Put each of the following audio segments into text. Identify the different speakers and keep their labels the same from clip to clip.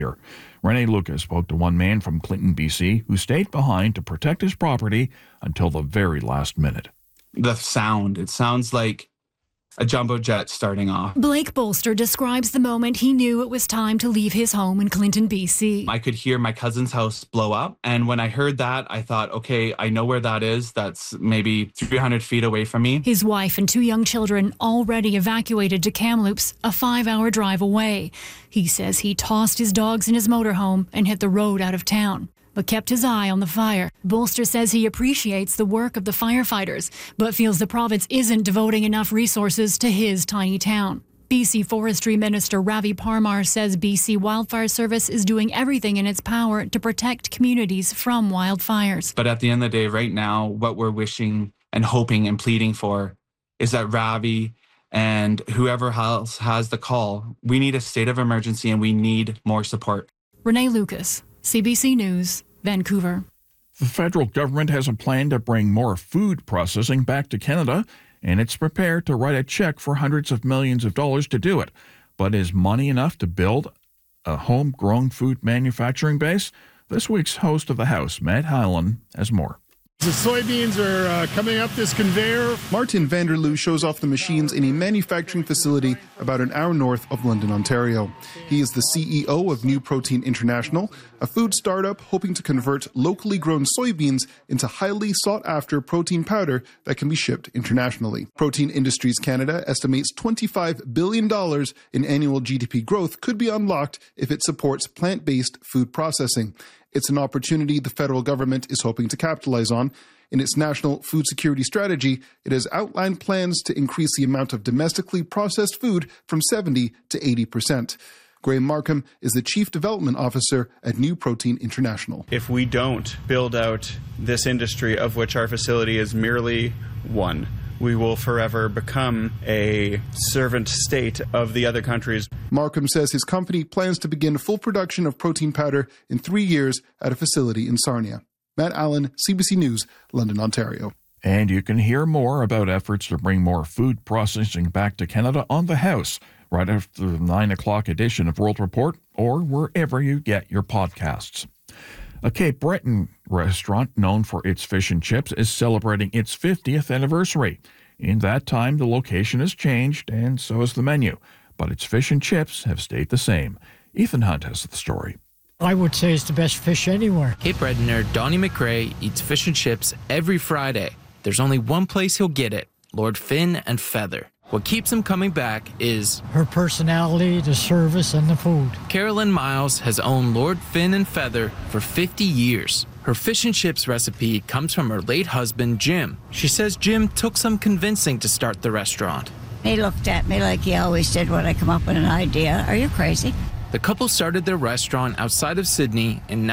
Speaker 1: Here, Renee Lucas spoke to one man from Clinton, BC, who stayed behind to protect his property until the very last minute.
Speaker 2: The sound, it sounds like a jumbo jet starting off.
Speaker 3: Blake Bolster describes the moment he knew it was time to leave his home in Clinton, BC.
Speaker 2: I could hear my cousin's house blow up. And when I heard that, I thought, okay, I know where that is. That's maybe 300 feet away from me.
Speaker 3: His wife and 2 young children already evacuated to Kamloops, a 5-hour drive away. He says he tossed his dogs in his motorhome and hit the road out of town, but kept his eye on the fire. Bolster says he appreciates the work of the firefighters, but feels the province isn't devoting enough resources to his tiny town. BC Forestry Minister Ravi Parmar says BC Wildfire Service is doing everything in its power to protect communities from wildfires.
Speaker 2: But at the end of the day, right now, what we're wishing and hoping and pleading for is that Ravi and whoever else has the call, we need a state of emergency and we need more support.
Speaker 3: Renee Lucas, CBC News, Vancouver.
Speaker 1: The federal government has a plan to bring more food processing back to Canada, and it's prepared to write a check for hundreds of millions of dollars to do it. But is money enough to build a homegrown food manufacturing base? This week's host of the House, Matt Hyland, has more.
Speaker 4: The soybeans are coming up this conveyor.
Speaker 5: Martin Vanderloo shows off the machines in a manufacturing facility about an hour north of London, Ontario. He is the CEO of New Protein International, a food startup hoping to convert locally grown soybeans into highly sought-after protein powder that can be shipped internationally. Protein Industries Canada estimates $25 billion in annual GDP growth could be unlocked if it supports plant-based food processing. It's an opportunity the federal government is hoping to capitalize on. In its national food security strategy, it has outlined plans to increase the amount of domestically processed food from 70 to 80%. Graham Markham is the Chief Development Officer at New Protein International.
Speaker 6: If we don't build out this industry, of which our facility is merely one, we will forever become a servant state of the other countries.
Speaker 5: Markham says his company plans to begin full production of protein powder in 3 years at a facility in Sarnia. Matt Allen, CBC News, London, Ontario.
Speaker 1: And you can hear more about efforts to bring more food processing back to Canada on the House right after the 9 o'clock edition of World Report or wherever you get your podcasts. A Cape Breton restaurant known for its fish and chips is celebrating its 50th anniversary. In that time, the location has changed, and so has the menu, but its fish and chips have stayed the same. Ethan Hunt has the story.
Speaker 7: I would say it's the best fish anywhere.
Speaker 8: Cape Bretoner Donnie McRae eats fish and chips every Friday. There's only one place he'll get it, Lord Finn and Feather. What keeps him coming back is
Speaker 7: her personality, the service, and the food.
Speaker 8: Carolyn Miles has owned Lord Finn and Feather for 50 years. Her fish and chips recipe comes from her late husband, Jim. She says Jim took some convincing to start the restaurant.
Speaker 9: He looked at me like he always did when I come up with an idea. Are you crazy?
Speaker 8: The couple started their restaurant outside of Sydney in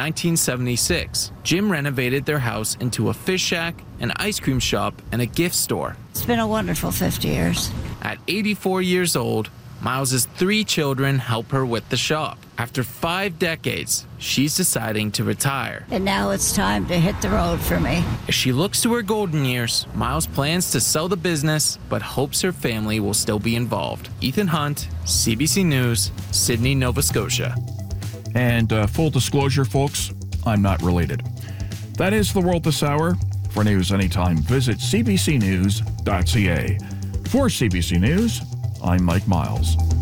Speaker 8: 1976. Jim renovated their house into a fish shack, an ice cream shop, and a gift store.
Speaker 9: It's been a wonderful 50 years.
Speaker 8: At 84 years old, Miles's 3 children help her with the shop. After 5 decades, she's deciding to retire.
Speaker 9: And now it's time to hit the road for me.
Speaker 8: As she looks to her golden years, Miles plans to sell the business, but hopes her family will still be involved. Ethan Hunt, CBC News, Sydney, Nova Scotia.
Speaker 1: And full disclosure, folks, I'm not related. That is the world this hour. For news anytime, visit cbcnews.ca. For CBC News, I'm Mike Miles.